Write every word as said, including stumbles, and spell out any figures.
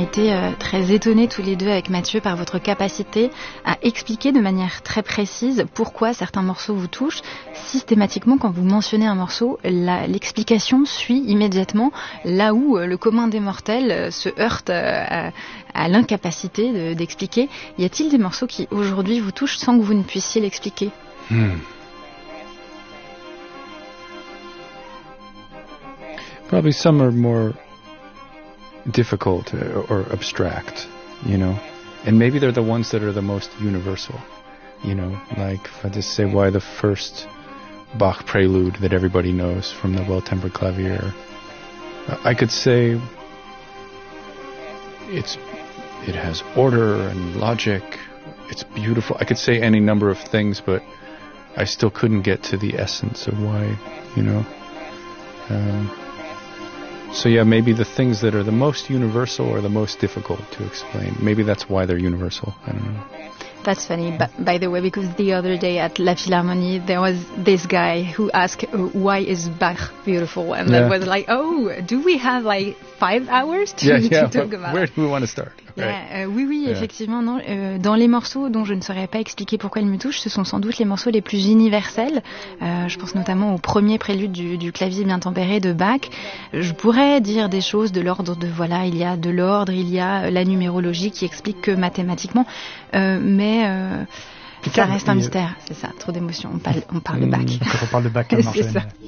été euh, très étonnés tous les deux avec Mathieu par votre capacité à expliquer de manière très précise pourquoi certains morceaux vous touchent. Systématiquement, quand vous mentionnez un morceau, la, l'explication suit immédiatement là où euh, le commun des mortels euh, se heurte euh, à, à l'incapacité de, d'expliquer. Y a-t-il des morceaux qui aujourd'hui vous touchent sans que vous ne puissiez l'expliquer? Hmm. Probably some are more difficult or, or abstract, you know, and maybe they're the ones that are the most universal, you know, like if I just say why the first Bach prelude that everybody knows from the Well-Tempered Clavier, I could say it's it has order and logic, it's beautiful. I could say any number of things, but I still couldn't get to the essence of why, you know. Um, So yeah, maybe the things that are the most universal are the most difficult to explain. Maybe that's why they're universal. I don't know. That's funny, but by the way, because the other day at La Philharmonie, there was this guy who asked, uh, why is Bach beautiful? And Yeah. that was like, oh, do we have like five hours to, Yeah, yeah. to talk but about where it? do we want to start? Yeah, Right. euh, oui, oui, Yeah. effectivement, non. Euh, dans les morceaux dont je ne saurais pas expliquer pourquoi ils me touchent, ce sont sans doute les morceaux les plus universels. Euh, je pense notamment au premier prélude du, du clavier bien tempéré de Bach. Je pourrais dire des choses de l'ordre de, voilà, il y a de l'ordre, il y a la numérologie qui explique que mathématiquement, euh, mais euh, ça reste un mystère, c'est ça, trop d'émotions. On parle, on parle de Bach. Quand on parle de Bach, comme C'est ça.